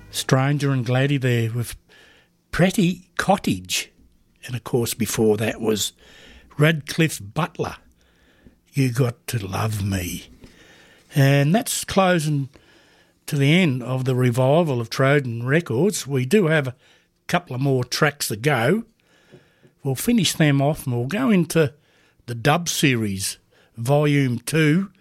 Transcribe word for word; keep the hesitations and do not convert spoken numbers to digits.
Stranger and Gladdy there with Pretty Cottage. And, of course, before that was Radcliffe Butler, You Got to Love Me. And that's closing to the end of the revival of Trojan Records. We do have a couple of more tracks to go. We'll finish them off and we'll go into the Dub Series, Volume two,